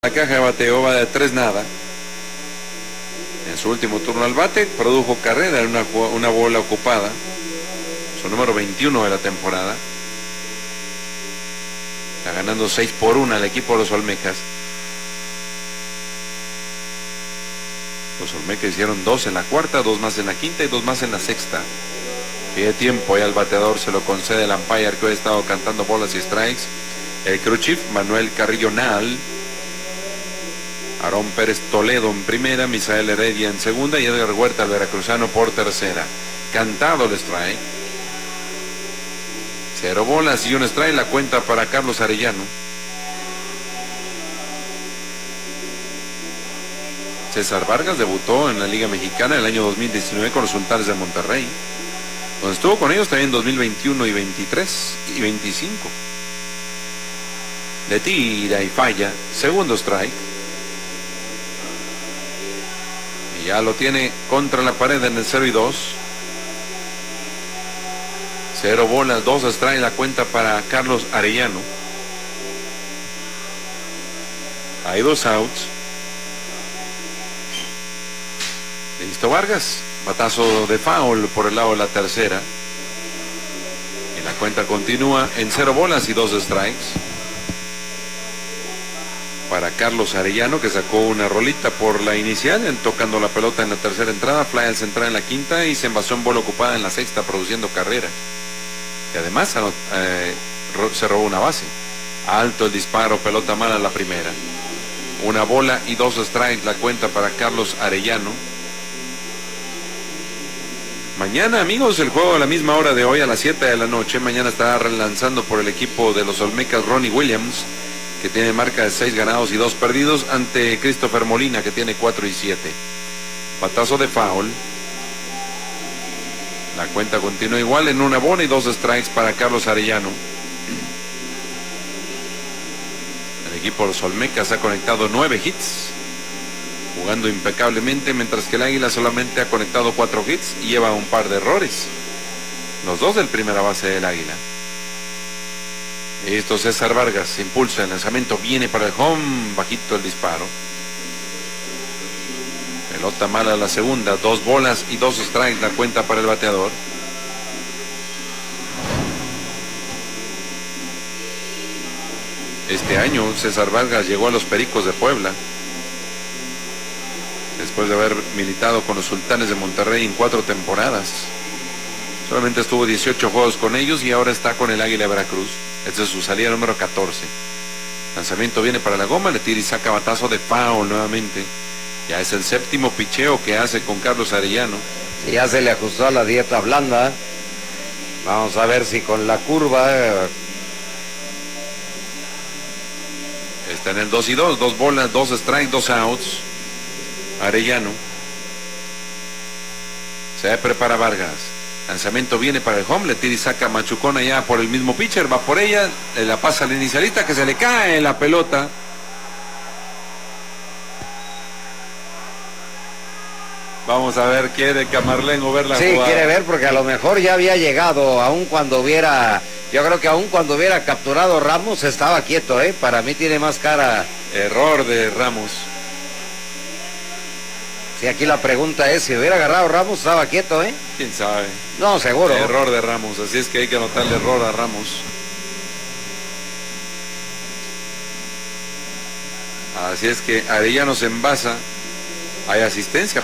La caja de bateo va de 3 nada. En su último turno al bate, produjo carrera en una bola ocupada. Su número 21 de la temporada. Está ganando 6-1 al equipo de los Olmecas. Los Olmecas hicieron 2 en la cuarta, 2 más en la quinta y 2 más en la sexta. Pide tiempo y al bateador se lo concede el umpire que hoy ha estado cantando bolas y strikes. El crew chief Manuel Carrillo Nal. Aarón Pérez Toledo en primera, Misael Heredia en segunda y Edgar Huerta, el veracruzano, por tercera. Cantado el strike. 0 bolas y un strike, la cuenta para Carlos Arellano. César Vargas debutó en la Liga Mexicana en el año 2019 con los Sultanes de Monterrey, donde estuvo con ellos también en 2021 y 23 y 25. Le tira y falla, segundo strike. Y ya lo tiene contra la pared en el 0-2. 0 bolas, 2 strikes, la cuenta para Carlos Arellano. Hay 2 outs. Listo Vargas, batazo de foul por el lado de la tercera. Y la cuenta continúa en 0 bolas y 2 strikes. Para Carlos Arellano, que sacó una rolita por la inicial, tocando la pelota en la tercera entrada, fly al central en la quinta y se envasó en bola ocupada en la sexta, produciendo carrera. Y además se robó una base. Alto el disparo, pelota mala la primera. 1 bola y 2 strikes, la cuenta para Carlos Arellano. Mañana, amigos, el juego a la misma hora de hoy, a las 7 de la noche. Mañana estará relanzando por el equipo de los Olmecas Ronnie Williams, que tiene marca de 6 ganados y 2 perdidos, ante Christopher Molina, que tiene 4 y 7. Batazo de foul. La cuenta continúa igual en 1 bola y 2 strikes para Carlos Arellano. El equipo de los Olmecas ha conectado 9 hits, jugando impecablemente, mientras que el Águila solamente ha conectado 4 hits y lleva un par de errores. Los 2 del primera base del Águila. Listo, César Vargas impulsa el lanzamiento, viene para el home, bajito el disparo. Pelota mala la segunda, 2 bolas y 2 strikes, la cuenta para el bateador. Este año César Vargas llegó a los Pericos de Puebla, después de haber militado con los Sultanes de Monterrey en 4 temporadas. Solamente estuvo 18 juegos con ellos y ahora está con el Águila de Veracruz. Esta es su salida número 14. Lanzamiento viene para la goma, le tira y saca batazo de foul nuevamente. Ya es el 7º picheo que hace con Carlos Arellano. Sí, ya se le ajustó a la dieta blanda. Vamos a ver si con la curva. Está en el 2-2, 2 bolas, 2 strikes, 2 outs. Arellano. Se prepara Vargas. Lanzamiento viene para el home, le tira y saca machucón allá por el mismo pitcher, va por ella, la pasa al inicialista, que se le cae la pelota. Vamos a ver, quiere Camarlengo ver la jugada. Sí, quiere ver, porque a lo mejor ya había llegado, aun cuando hubiera, yo creo que aun cuando hubiera capturado Ramos, estaba quieto, para mí tiene más cara. Error de Ramos. Sí, aquí la pregunta es, si hubiera agarrado Ramos, estaba quieto, ¿Quién sabe? No, seguro. Error de Ramos, así es que hay que anotarle error a Ramos. Así es que Arellano se envasa, hay asistencia.